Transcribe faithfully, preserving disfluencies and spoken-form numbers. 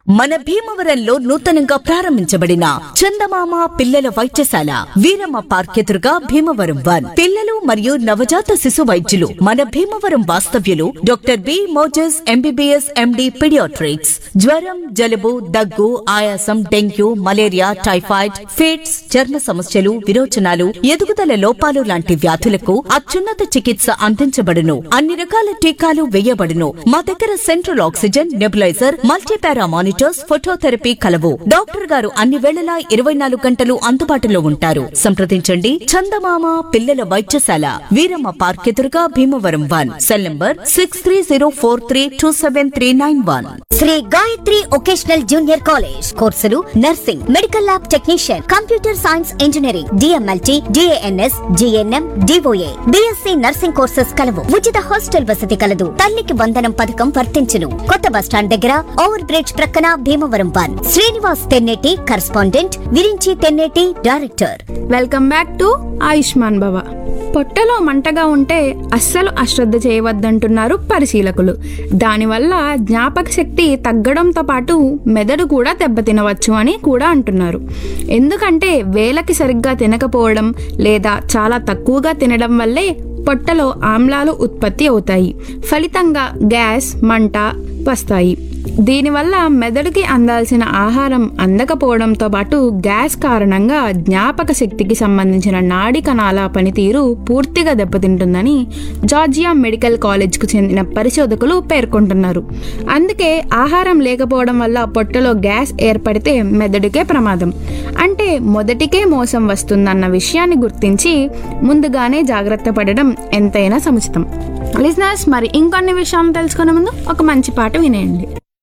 మన భీమవరంలో నూతనంగా ప్రారంభించబడిన చందమామ పిల్లల వైద్యశాల వీరమ్మ పార్క్ ఎదురుగా భీమవరం వన్ పిల్లలు మరియు నవజాత శిశు వైద్యులు మన భీమవరం వాస్తవ్యులు doctor B Moses MBBS MD paediatrics. జ్వరం, జలుబు, దగ్గు, ఆయాసం, డెంగ్యూ, మలేరియా, టైఫాయిడ్, ఫిట్స్, చర్మ సమస్యలు, విరోచనాలు, ఎదుగుదల లోపాలు లాంటి వ్యాధులకు అత్యున్నత చికిత్స అందించబడును. అన్ని రకాల టీకాలు వేయబడును. మా దగ్గర central oxygen, nebuliser, multipara monitors, phototherapy కలవు. డాక్టర్ గారు అన్ని వేళలా ఇరవై నాలుగు గంటలు అందుబాటులో ఉంటారు. సంప్రదించండి చందమామ పిల్లల వైద్యశాల వీరమ్మ పార్క్ ఎదురుగా Bhimavaram one. Cell number six three zero four three two seven three nine one. Shri Gayatri vocational junior college కోర్సులు nursing, medical lab technician, computer science engineering, DMLT, DNS, GNM, DOA, BSc nursing courses కలవు. ఉచిత hostel వసతి కలదు. తల్లికి వందనం పథకం వర్తించును. కొత్త bus stand దగ్గర ఓవర్ బ్రిడ్జ్ ప్రక్కన Bhimavaram one. Srinivas Tenneti correspondent, Virinchi Tenneti director. Welcome back to Ayushman భవ. పొట్టలో మంటగా ఉంటే అస్సలు అశ్రద్ధ చేయవద్దంటున్నారు పరిశీలకులు. దానివల్ల జ్ఞాపక శక్తి తగ్గడంతో పాటు మెదడు కూడా దెబ్బతినవచ్చు అని కూడా అంటున్నారు. ఎందుకంటే వేళకి సరిగ్గా తినకపోవడం లేదా చాలా తక్కువగా తినడం వల్లే పొట్టలో ఆమ్లాలు ఉత్పత్తి అవుతాయి. ఫలితంగా గ్యాస్, మంట వస్తాయి. దీనివల్ల మెదడుకి అందాల్సిన ఆహారం అందకపోవడంతో పాటు గ్యాస్ కారణంగా జ్ఞాపక శక్తికి సంబంధించిన నాడి కణాల పనితీరు పూర్తిగా దెబ్బతింటుందని జార్జియా మెడికల్ కాలేజ్కు చెందిన పరిశోధకులు పేర్కొంటున్నారు. అందుకే ఆహారం లేకపోవడం వల్ల పొట్టలో గ్యాస్ ఏర్పడితే మెదడుకే ప్రమాదం. అంటే మొదటికే మోసం వస్తుందన్న విషయాన్ని గుర్తించి ముందుగానే జాగ్రత్త పడడం ఎంతైనా సముచితం. లిజనర్స్, మరి ఇంకొన్ని విషయాలు తెలుసుకునే ముందు ఒక మంచి పాట వినేయండి.